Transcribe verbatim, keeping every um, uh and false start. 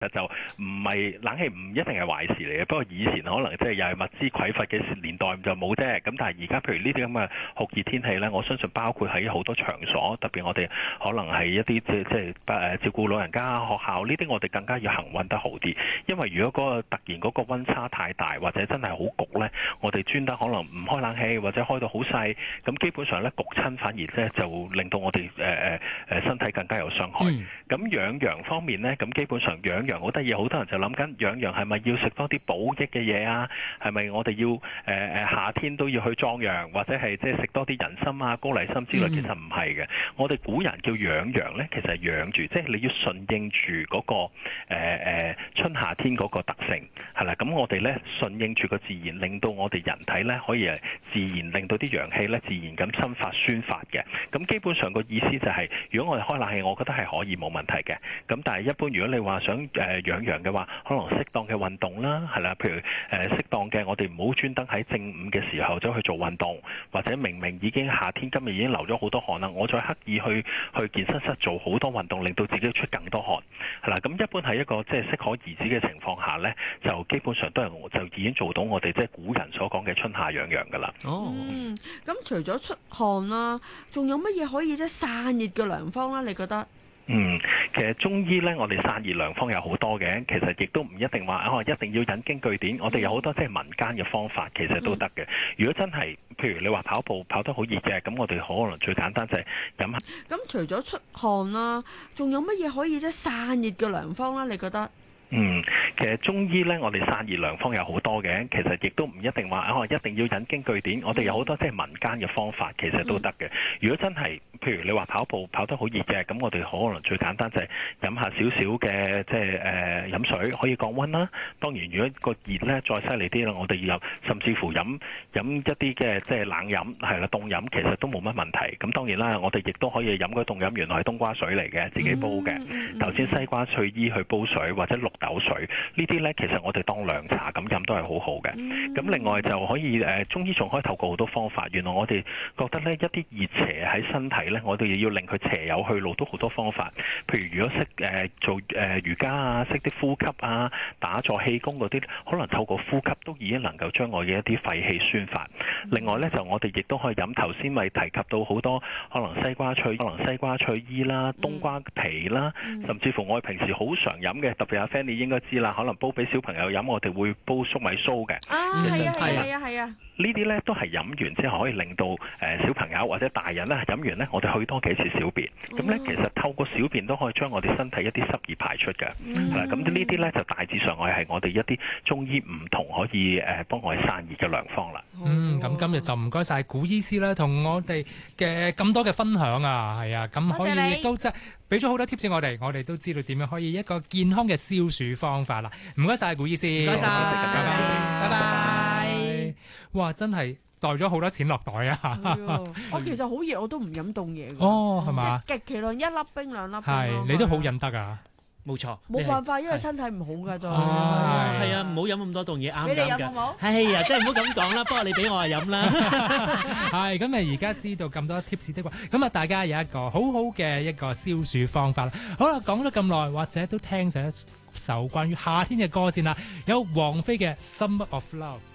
就唔係冷氣唔一定係壞事嚟嘅，不過以前可能即係又係物資匱乏嘅年代就冇啫。咁但係而家譬如呢啲咁嘅酷熱天氣咧，我相信包括喺好多場所，特別我哋可能係一啲即係即係誒照顧老人家、學校呢啲，我哋更加要行運得好啲。因為如果嗰個突然嗰個溫差太大，或者真係好焗咧，我哋專登可能唔開冷氣或者開到好細，咁基本上咧焗親反而咧就令到我哋誒誒誒身體更加有傷害。咁、嗯、養陽方面咧，咁基本上養陽好得意，好多人就諗緊養陽係咪要食多啲補益嘅嘢啊？係咪我哋要誒誒、呃、夏天都要去壯陽，或者係即係食多啲人參啊、高麗參之類？其實唔係嘅。我哋古人叫養陽咧，其實係養住，即係你要順應住嗰、那個誒、呃、春夏天嗰個特性係啦。咁我哋咧順應住個自然，令到我哋人體咧可以係自然令到啲陽氣咧自然咁生發宣發嘅。咁基本上個意思就係、是，如果我哋開冷氣，我覺得係可以冇問題嘅。咁但係一般如果你話想誒養陽嘅話，可能適當嘅運動啦，係啦，譬如誒、呃、適當嘅，我哋唔好專登喺正午嘅時候走去做運動，或者明明已經夏天今日已經流咗好多汗啦，我再刻意去去健身室做好多運動，令到自己出更多汗，係啦。咁一般係一個即係適可而止嘅情況下呢，就基本上都係就已經做到我哋即係古人所講嘅春夏養陽㗎啦。 哦， 嗯，咁除咗出汗啦，仲有乜嘢可以即係散熱嘅良方啦？你覺得？ 嗯，其實中醫咧，我哋散熱良方有好多嘅，其實亦都唔一定話哦，一定要引經據典。我哋有好多即係民間嘅方法，其實都得嘅。如果真係，譬如你話跑步跑得好熱嘅，咁我哋可能最簡單就係飲下。 咁除咗出汗啦，仲有乜嘢可以即係散熱嘅良方啦？你覺得？ 嗯，其實中醫咧，我哋散熱良方有好多嘅，其實亦都唔一定話哦，一定要引經據典。我哋有好多即係民間嘅方法，其實都得嘅。如果真係，譬如你話跑步跑得好熱嘅，咁我哋可能最簡單就係飲下少少嘅即係誒飲水，可以降溫啦。當然，如果個熱咧再犀利啲啦，我哋要甚至乎飲飲一啲嘅即係冷飲，係啦，凍飲其實都冇乜問題。咁當然啦，我哋亦都可以飲嗰凍飲，原來係冬瓜水嚟嘅，自己煲嘅。頭先西瓜翠衣去煲水或者綠豆水呢啲呢，其實我哋當涼茶咁飲都係好好嘅。咁另外就可以誒，中醫仲可以透過好多方法。原來我哋覺得呢，一啲熱邪喺身體呢，我哋要令佢邪有去路，都好多方法。譬如如果識誒做誒瑜伽啊，識啲呼吸啊，打坐氣功嗰啲，可能透過呼吸都已經能夠將我嘅一啲廢氣宣發。另外呢，就我哋亦都可以飲頭先咪提及到好多可能西瓜翠，可能西瓜翠衣啦、冬瓜皮啦，甚至乎我哋平時好常飲嘅，特別阿 Fanny 應該知啦，可能煲俾小朋友飲，我哋會煲粟米酥嘅。 啊，係啊，係啊，係啊，係啊！ 呢啲咧都係飲完之後可以令到誒、呃、小朋友或者大人咧飲完咧，我哋去多幾次小便。咁咧、嗯、其實透過小便都可以將我哋身體一啲濕熱排出嘅。係啦、嗯，咁呢啲咧就大致上我係我哋一啲中醫唔同可以誒、呃、幫我哋散熱嘅良方啦。 嗯，咁今日就唔該晒古醫師啦，同我哋嘅咁多嘅分享啊，係啊，咁可以亦都即係俾咗好多 tips 我哋，我哋都知道點樣可以一個健康嘅消暑方法啦。唔該晒古醫師， 唔該晒， 拜拜， 拜拜。 哇，真係袋咗好多錢落袋啊！ 我其實好熱，我都唔飲凍嘢嘅。 哦，係嘛？ 即係極其量一粒冰兩粒冰。 係，你都好忍得啊！ 冇錯， 冇辦法，因為身體唔好㗎，再係啊，唔好飲咁多凍嘢，啱俾你飲好唔好？ 係啊，真係唔好咁講啦，不過你俾我就飲啦。 係咁啊！而家知道咁多 tips 的話，咁啊，大家有一個好好嘅一個消暑方法啦。好啦，講咗咁耐，或者都聽咗一首關於夏天嘅歌先啦，有王菲嘅《Summer of Love》。